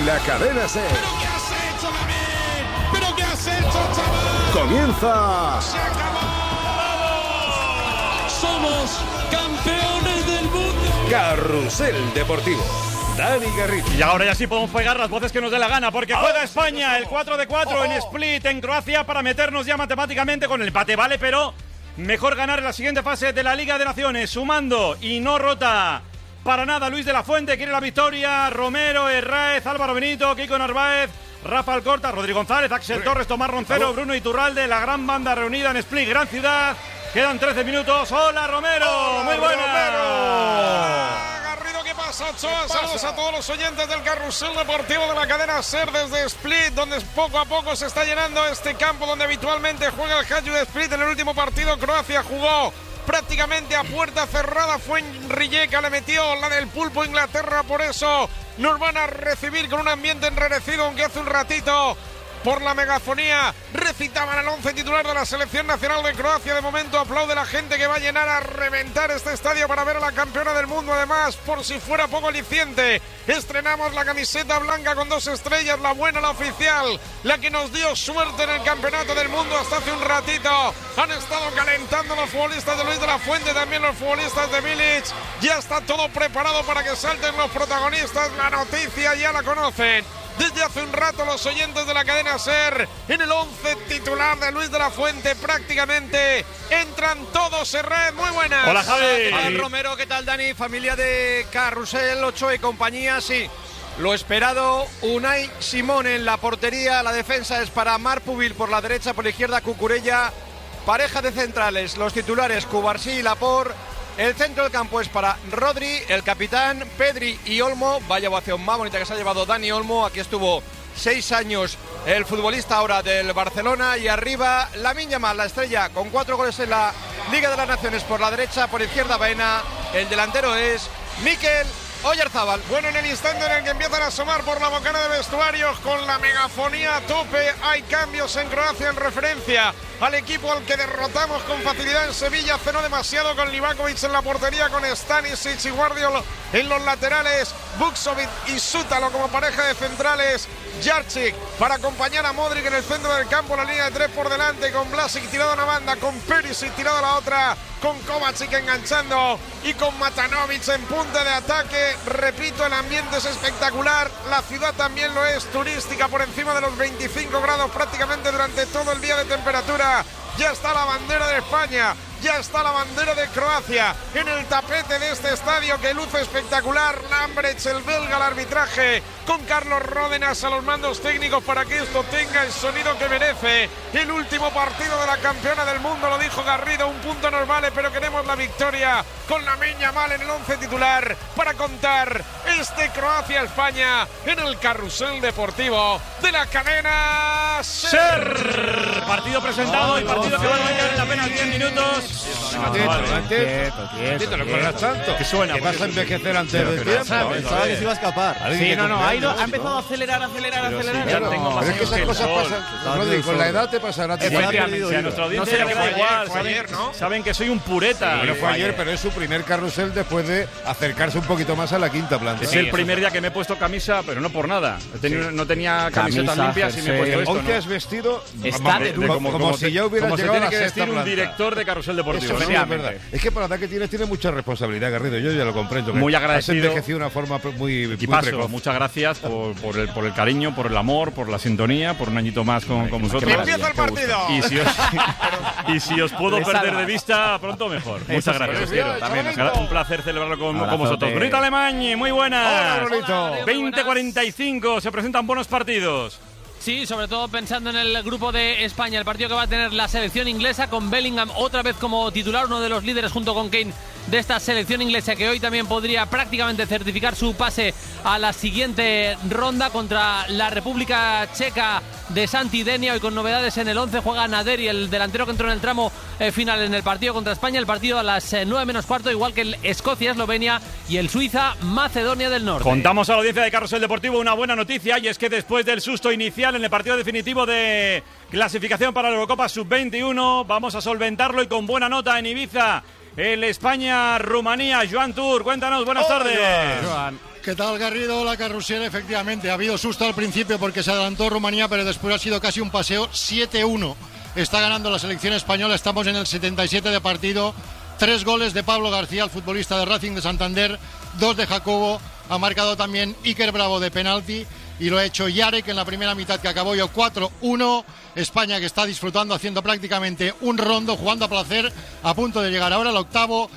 la Cadena SER. ¿Pero qué has hecho, David? ¿Pero qué has hecho, chaval? Comienza. ¡Se acabó! ¡Vamos! ¡Somos campeones del mundo! Carrusel Deportivo. Dani Garrido. Y ahora ya sí podemos pegar las voces que nos dé la gana, porque juega España el 4 de 4 en Split, en Croacia, para meternos ya matemáticamente con el empate, ¿vale? Pero mejor ganar en la siguiente fase de la Liga de Naciones, sumando y no rota para nada. Luis de la Fuente quiere la victoria, Romero, Herráez, Álvaro Benito, Kiko Narváez, Rafa Alcorta, Rodrigo González, Axel Torres, Tomás Roncero, Bruno Iturralde, la gran banda reunida en Split, gran ciudad. Quedan 13 minutos. ¡Hola, Romero! ¡Hola, muy buena! Romero! Garrido, ¿qué pasa, Ochoa? Saludos a todos los oyentes del Carrusel Deportivo de la Cadena SER desde Split, donde poco a poco se está llenando este campo donde habitualmente juega el Hajduk de Split. En el último partido Croacia jugó prácticamente a puerta cerrada. Fue en Rijeka, le metió la del pulpo Inglaterra. Por eso nos van a recibir con un ambiente enrarecido, aunque hace un ratito por la megafonía recitaban el 11 titular de la selección nacional de Croacia. De momento aplaude la gente que va a llenar a reventar este estadio para ver a la campeona del mundo. Además, por si fuera poco aliciente, estrenamos la camiseta blanca con 2 estrellas, la buena, la oficial, la que nos dio suerte en el campeonato del mundo hasta hace un ratito. Han estado calentando los futbolistas de Luis de la Fuente, también los futbolistas de Milic. Ya está todo preparado para que salten los protagonistas. La noticia ya la conocen desde hace un rato los oyentes de la Cadena SER. En el 11 titular de Luis de la Fuente prácticamente entran todos. Herrera, muy buenas. Hola, Javi. Hola, Romero, ¿qué tal, Dani? Familia de Carrusel, Ochoa y compañía, sí. Lo esperado, Unai Simón en la portería. La defensa es para Marc Pubil por la derecha, por la izquierda Cucurella. Pareja de centrales, los titulares Cubarsí y Laporte. El centro del campo es para Rodri, el capitán, Pedri y Olmo. Vaya ovación más bonita que se ha llevado Dani Olmo. Aquí estuvo 6 años el futbolista ahora del Barcelona. Y arriba Lamine Yamal, la estrella, con 4 goles en la Liga de las Naciones por la derecha. Por izquierda Baena. El delantero es Mikel Oyarzabal. Bueno, en el instante en el que empiezan a asomar por la bocana de vestuarios con la megafonía a tope, hay cambios en Croacia en referencia al equipo al que derrotamos con facilidad en Sevilla hace no demasiado, con Livakovic en la portería, con Stanisic y Guardiol en los laterales, Vuksovic y Sútalo como pareja de centrales, Jarčić para acompañar a Modric en el centro del campo, la línea de 3 por delante, con Vlasic tirado a una banda, con Perisic tirado a la otra, con Kovacic enganchando y con Matanovic en punta de ataque. Repito, el ambiente es espectacular, la ciudad también lo es, turística, por encima de los 25 grados prácticamente durante todo el día de temperatura. Ya está la bandera de España, ya está la bandera de Croacia en el tapete de este estadio que luce espectacular. Lambrecht, el belga, al arbitraje, con Carlos Ródenas a los mandos técnicos para que esto tenga el sonido que merece. El último partido de la campeona del mundo, lo dijo Garrido, un punto nos vale, pero queremos la victoria con Lamine Yamal en el 11 titular para contar este Croacia-España en el Carrusel Deportivo de la Cadena SER. Partido presentado y partido que va a durar en apenas 10 minutos. Quieto, no corras tanto. Que suena. Que vas a envejecer antes del tiempo. Pensaba que se iba a escapar. Sí, ha empezado a acelerar. Ya tengo más Pero es que años esas el cosas sol. pasan, Rodri, con la edad te pasará. Efectivamente, a nuestra audiencia le da igual. Saben que soy un pureta. Bueno, fue ayer, pero es su primer carrusel después de acercarse un poquito más a la quinta planta. Es el primer día que me he puesto camisa, pero no por nada. No tenía camisetas limpias y me he puesto esto. Hoy te has vestido como si ya hubieras como se llegado tiene a que la vestir sexta un planta. director de Carrusel Deportivo. Eso sí, es verdad. Es que para la edad que tienes mucha responsabilidad, Garrido. Yo ya lo comprendo. Muy agradecido. Has envejecido de una forma muy precoz. Muchas gracias por el cariño, por el amor, por la sintonía, por un añito más con vosotros. ¡Empieza el partido! Y si os puedo perder de vista, pronto mejor. Muchas gracias. Un placer celebrarlo con vosotros. Brunito Alemany, muy buenas. Hola, Brunito. 20:45, se presentan buenos partidos. Sí, sobre todo pensando en el grupo de España, el partido que va a tener la selección inglesa con Bellingham otra vez como titular, uno de los líderes junto con Kane de esta selección inglesa, que hoy también podría prácticamente certificar su pase a la siguiente ronda contra la República Checa de Santi Denia. Hoy con novedades en el 11 juega Naderi, el delantero que entró en el tramo final en el partido contra España. El partido a las 9:15, igual que el Escocia-Eslovenia y el Suiza-Macedonia del Norte. Contamos a la audiencia de Carrusel Deportivo una buena noticia, y es que después del susto inicial en el partido definitivo de clasificación para la Eurocopa Sub-21, vamos a solventarlo y con buena nota en Ibiza. El España-Rumanía. Joan Tur, cuéntanos, buenas tardes. Joan. ¿Qué tal, Garrido? Hola, Carrusel. Efectivamente, ha habido susto al principio porque se adelantó Rumanía, pero después ha sido casi un paseo. 7-1 está ganando la selección española. Estamos en el 77 de partido. 3 goles de Pablo García, el futbolista de Racing de Santander. 2 de Jacobo. Ha marcado también Iker Bravo de penalti. Y lo ha hecho Yarek en la primera mitad, que acabó yo 4-1. España, que está disfrutando, haciendo prácticamente un rondo, jugando a placer, a punto de llegar ahora al octavo.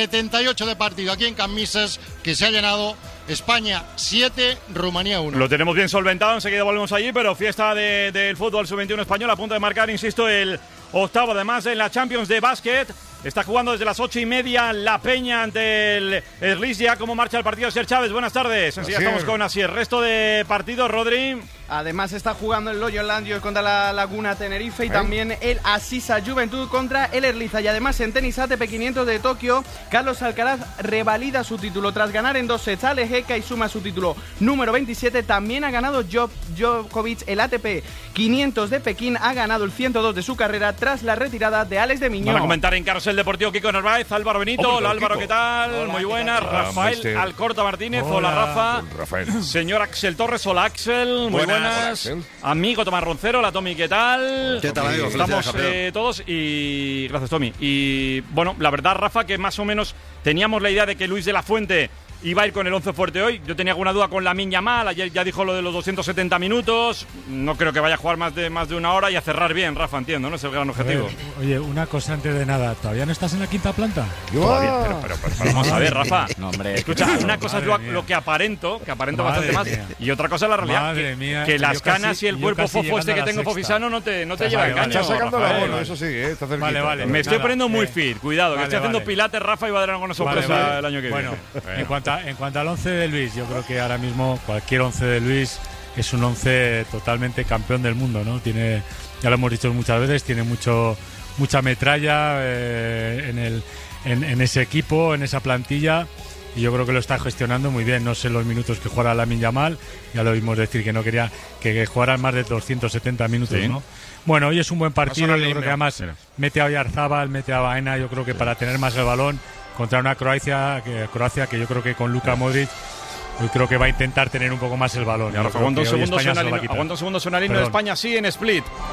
78 de partido aquí en Camisas, que se ha llenado. España 7, Rumanía 1. Lo tenemos bien solventado, enseguida volvemos allí, pero fiesta del fútbol sub-21 español, a punto de marcar, insisto, el octavo. Además, en la Champions de básquet, está jugando desde las 8:30 La Peña ante el Erlistia. ¿Cómo marcha el partido, Ser Chávez? Buenas tardes. Enseguida estamos con Asier. Resto de partidos, Rodri. Además está jugando el Loyola Landios contra la Laguna Tenerife y también el Asisa Juventud contra el Erliza. Y además en tenis ATP 500 de Tokio, Carlos Alcaraz revalida su título tras ganar en 2 sets a Lejeka y suma su título número 27. También ha ganado Djokovic el ATP 500 de Pekín, ha ganado el 102 de su carrera tras la retirada de Alex de Miñón. Van a comentar en Carrusel Deportivo Kiko Narváez, Álvaro Benito. Hola Álvaro, ¿qué tal? Hola, muy buenas. Rafael Alcorta Martínez. Hola Rafa. Rafael. Señor Axel Torres. Hola Axel. Muy buenas. Amigo Tomás Roncero. Hola Tommy, ¿qué tal? ¿Qué tal, amigo? Estamos todos y gracias, Tommy. Y bueno, la verdad, Rafa, que más o menos teníamos la idea de que Luis de la Fuente iba a ir con el 11 fuerte hoy. Yo tenía alguna duda con Lamine Yamal. Ayer ya dijo lo de los 270 minutos. No creo que vaya a jugar más de una hora y a cerrar bien, Rafa, entiendo, ¿no? Es el gran objetivo. Oye, una cosa antes de nada. ¿Todavía no estás en la quinta planta? Todavía, pero vamos a ver, Rafa. No, hombre. Escucha, una cosa es lo que aparento bastante más, y otra cosa es la realidad. Madre mía, que las canas casi, y el cuerpo fofo este que tengo fofisano no te lleva el caño. Está sacando la Rafael. bola, eso sí, está cerquita. Vale. Me estoy poniendo muy fit, cuidado, que estoy haciendo pilates, Rafa, y va a dar alguna sorpresa el año que viene. Bueno, en cuanto al 11 de Luis, yo creo que ahora mismo cualquier 11 de Luis es un 11 totalmente campeón del mundo, ¿no? Tiene, ya lo hemos dicho muchas veces, tiene mucha metralla en ese equipo, en esa plantilla, y yo creo que lo está gestionando muy bien. No sé los minutos que jugará Lamine Yamal, ya lo vimos decir que no quería que jugaran más de 270 minutos, sí, ¿no? Bueno, hoy es un buen partido, yo creo que además mete a Oyarzábal, mete a Baena, yo creo que para tener más el balón contra una Croacia que yo creo que con Luka Modric yo creo que va a intentar tener un poco más el balón. Aguanta un segundo, suena el himno de España, sí, en Split.